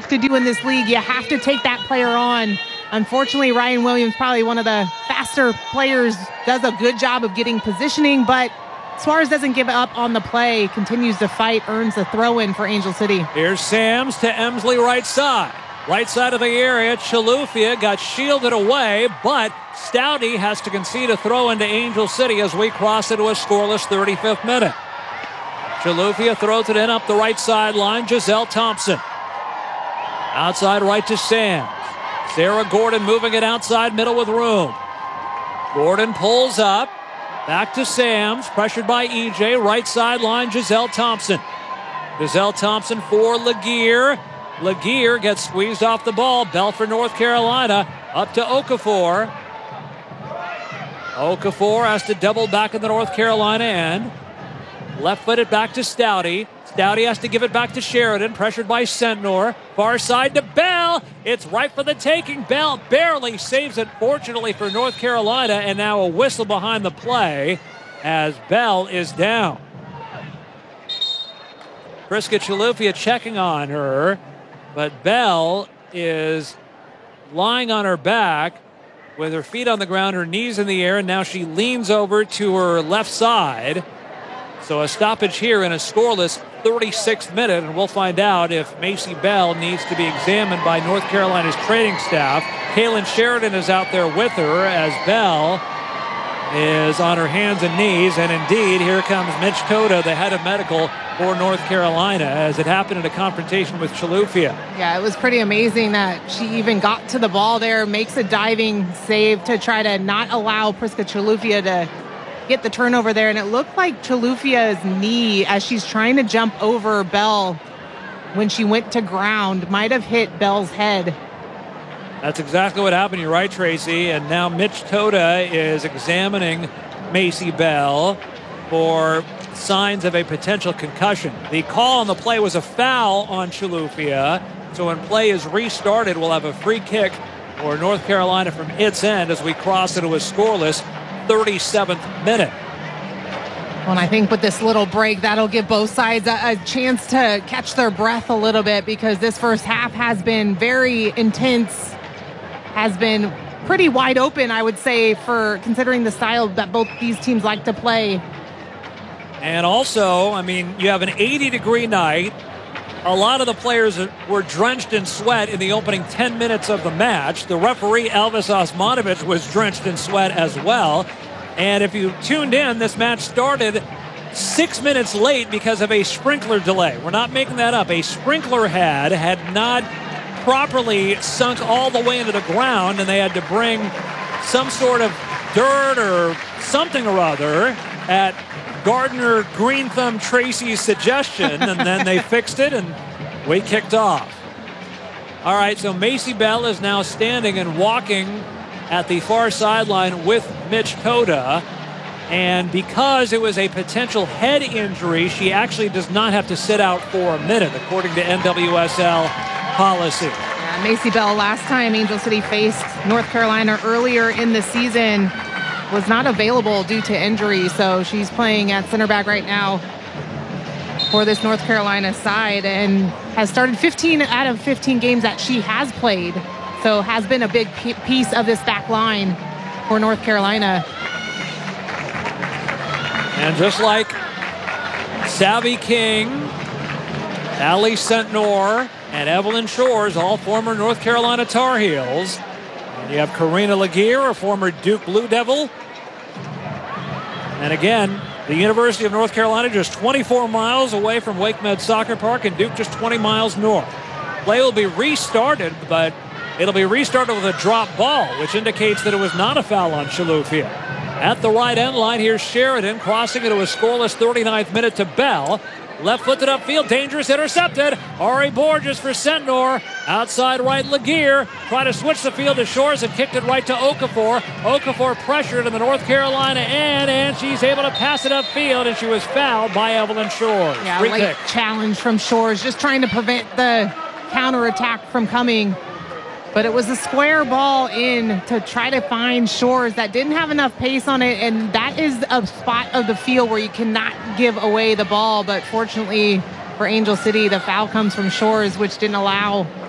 to do in this league. You have to take that player on. Unfortunately, Ryan Williams, probably one of the faster players, does a good job of getting positioning, but Suarez doesn't give up on the play, continues to fight, earns a throw-in for Angel City. Here's Sams to Emsley right side. Right side of the area, Chilufya got shielded away, but Stouty has to concede a throw into Angel City as we cross into a scoreless 35th minute. Chilufya throws it in up the right sideline. Giselle Thompson. Outside right to Sams. Sarah Gordon moving it outside middle with room. Gordon pulls up. Back to Sams. Pressured by EJ. Right sideline, Giselle Thompson. Giselle Thompson for Laguerre. Laguerre gets squeezed off the ball. Bell for North Carolina. Up to Okafor. Okafor has to double back in the North Carolina end. Left-footed back to Stouty. Stouty has to give it back to Sheridan. Pressured by Sentnor. Far side to Bell. It's right for the taking. Bell barely saves it, fortunately for North Carolina. And now a whistle behind the play as Bell is down. Priska Chilufya checking on her. But Bell is lying on her back with her feet on the ground, her knees in the air, and now she leans over to her left side. So a stoppage here in a scoreless 36th minute, and we'll find out if Macy Bell needs to be examined by North Carolina's training staff. Kaylin Sheridan is out there with her as Bell is on her hands and knees, and indeed, here comes Mitch Cota, the head of medical for North Carolina, as it happened in a confrontation with Chilufya. Yeah, it was pretty amazing that she even got to the ball there, makes a diving save to try to not allow Priska Chilufya to get the turnover there, and it looked like Chilufya's knee, as she's trying to jump over Bell when she went to ground, might have hit Bell's head. That's exactly what happened. You're right, Tracy. And now Mitch Cota is examining Macy Bell for signs of a potential concussion. The call on the play was a foul on Chilufya. So when play is restarted, we'll have a free kick for North Carolina from its end as we cross into a scoreless 37th minute. Well, and I think with this little break, that'll give both sides a chance to catch their breath a little bit, because this first half has been very intense, has been pretty wide open, I would say, for considering the style that both these teams like to play. And also, I mean, you have an 80-degree night. A lot of the players were drenched in sweat in the opening 10 minutes of the match. The referee, Elvis Osmanovic, was drenched in sweat as well. And if you tuned in, this match started 6 minutes late because of a sprinkler delay. We're not making that up. A sprinkler had not properly sunk all the way into the ground, and they had to bring some sort of dirt or something or other at Gardner Green Thumb Tracy's suggestion, and then they fixed it, and we kicked off. All right, so Macy Bell is now standing and walking at the far sideline with Mitch Cota, and because it was a potential head injury, she actually does not have to sit out for a minute, according to NWSL policy. Yeah, Macy Bell, last time Angel City faced North Carolina earlier in the season, was not available due to injury, so she's playing at center back right now for this North Carolina side, and has started 15 out of 15 games that she has played, so has been a big piece of this back line for North Carolina. And just like Savvy King, Allie Sentnor, and Evelyn Shores, all former North Carolina Tar Heels. And you have Karina Laguerre, a former Duke Blue Devil. And again, the University of North Carolina just 24 miles away from Wake Med Soccer Park, and Duke just 20 miles north. Play will be restarted, but it'll be restarted with a drop ball, which indicates that it was not a foul on Chilufya. At the right end line, here's Sheridan crossing into a scoreless 39th minute to Bell. Left-footed upfield, dangerous, intercepted. Ari Borges for Sentnor. Outside right, Laguerre. Try to switch the field to Shores and kicked it right to Okafor. Okafor pressured in the North Carolina end, and she's able to pass it upfield, and she was fouled by Evelyn Shores. Yeah, late challenge from Shores, just trying to prevent the counterattack from coming. But it was a square ball in to try to find Shores that didn't have enough pace on it, and that is a spot of the field where you cannot give away the ball. But fortunately for Angel City, the foul comes from Shores, which didn't allow